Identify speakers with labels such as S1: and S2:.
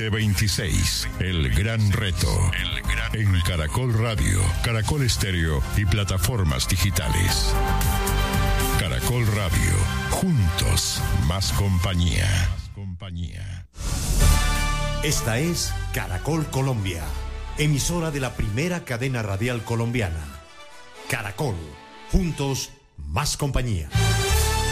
S1: 2026. El gran reto. En Caracol Radio, Caracol Estéreo y plataformas digitales. Caracol Radio. Juntos, más compañía.
S2: Esta es Caracol Colombia, emisora de la primera cadena radial colombiana. Caracol. Juntos, más compañía.